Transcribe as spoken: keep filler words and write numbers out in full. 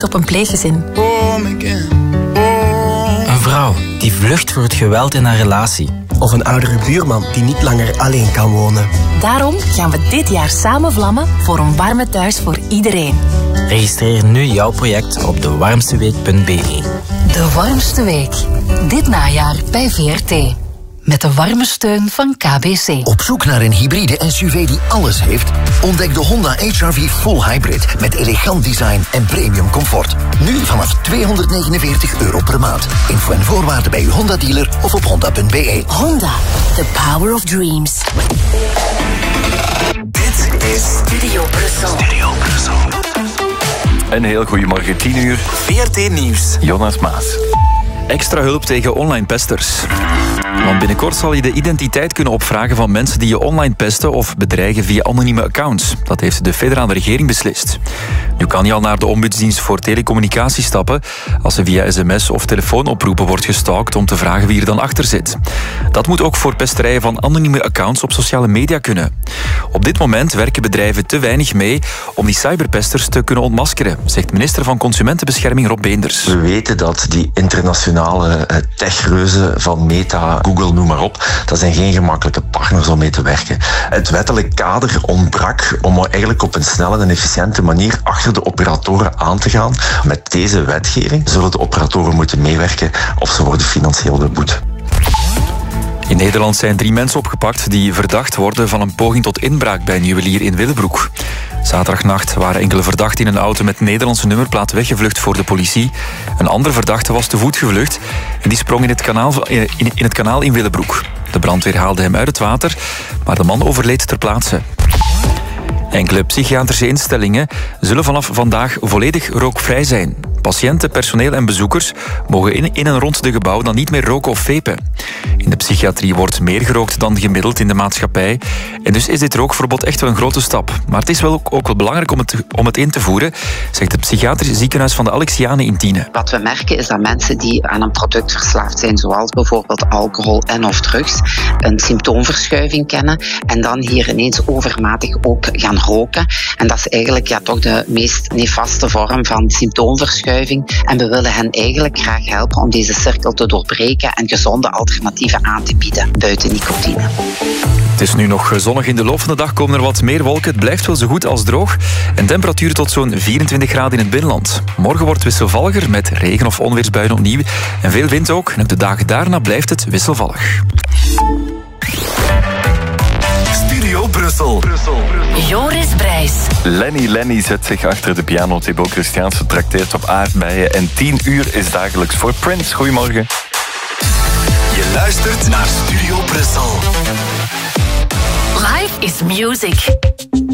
op een pleeggezin. Een vrouw die vlucht voor het geweld in haar relatie. Of een oudere buurman die niet langer alleen kan wonen. Daarom gaan we dit jaar samen vlammen voor een warme thuis voor iedereen. Registreer nu jouw project op de warmste week punt b e. De Warmste Week. Dit najaar bij V R T. Met de warme steun van K B C. Op zoek naar een hybride S U V die alles heeft? Ontdek de Honda H R V Full Hybrid met elegant design en premium comfort. Nu vanaf tweehonderdnegenenveertig euro per maand. Info en voorwaarden bij uw Honda dealer of op honda punt b e. Honda, the power of dreams. Dit is Studio Brussel. Studio Brussel. Een heel goedemorgen, tien uur. V R T Nieuws. Jonas Maas. Extra hulp tegen online pesters. Want binnenkort zal je de identiteit kunnen opvragen van mensen die je online pesten of bedreigen via anonieme accounts. Dat heeft de federale regering beslist. Nu kan je al naar de ombudsdienst voor telecommunicatie stappen als er via sms of telefoonoproepen wordt gestalkt om te vragen wie er dan achter zit. Dat moet ook voor pesterijen van anonieme accounts op sociale media kunnen. Op dit moment werken bedrijven te weinig mee om die cyberpesters te kunnen ontmaskeren, zegt minister van Consumentenbescherming Rob Beenders. We weten dat die internationale techreuzen van Meta, Google, noem maar op, dat zijn geen gemakkelijke partners om mee te werken. Het wettelijk kader ontbrak om eigenlijk op een snelle en efficiënte manier achter de operatoren aan te gaan. Met deze wetgeving zullen de operatoren moeten meewerken of ze worden financieel beboet. In Nederland zijn drie mensen opgepakt die verdacht worden van een poging tot inbraak bij een juwelier in Willebroek. Zaterdagnacht waren enkele verdachten in een auto met Nederlandse nummerplaat weggevlucht voor de politie. Een andere verdachte was te voet gevlucht en die sprong in het kanaal in, in, het kanaal in Willebroek. De brandweer haalde hem uit het water, maar de man overleed ter plaatse. Enkele psychiatrische instellingen zullen vanaf vandaag volledig rookvrij zijn. Patiënten, personeel en bezoekers mogen in, in en rond de gebouwen dan niet meer roken of vapen. In de psychiatrie wordt meer gerookt dan gemiddeld in de maatschappij. En dus is dit rookverbod echt wel een grote stap. Maar het is wel ook, ook wel belangrijk om het, om het in te voeren, zegt het psychiatrisch ziekenhuis van de Alexianen in Tiene. Wat we merken is dat mensen die aan een product verslaafd zijn, zoals bijvoorbeeld alcohol en of drugs, een symptoomverschuiving kennen en dan hier ineens overmatig ook gaan roken. En dat is eigenlijk ja, toch de meest nefaste vorm van symptoomverschuiving. En we willen hen eigenlijk graag helpen om deze cirkel te doorbreken en gezonde alternatieven aan te bieden buiten nicotine. Het is nu nog zonnig. In de loop van de dag komen er wat meer wolken. Het blijft wel zo goed als droog. En temperaturen tot zo'n vierentwintig graden in het binnenland. Morgen wordt wisselvalliger met regen- of onweersbuien opnieuw. En veel wind ook. En ook de dagen daarna blijft het wisselvallig. Studio Brussel. Brussel. Joris Brijs. Lenny Lenny zet zich achter de piano. Thibaut Christiaanse trakteert op aardbeien. En tien uur is dagelijks voor Prince. Goedemorgen. Je luistert naar Studio Brussel. Life is music.